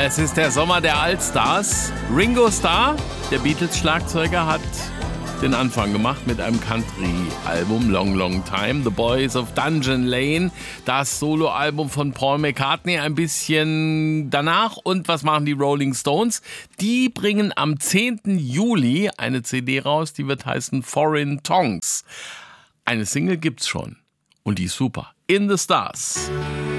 Es ist der Sommer der Allstars. Ringo Starr, der Beatles-Schlagzeuger, hat den Anfang gemacht mit einem Country-Album, Long Long Time, The Boys of Dungeon Lane, das Soloalbum von Paul McCartney ein bisschen danach. Und was machen die Rolling Stones? Die bringen am 10. Juli eine CD raus, die wird heißen Foreign Tongues. Eine Single gibt's schon und die ist super. In the Stars.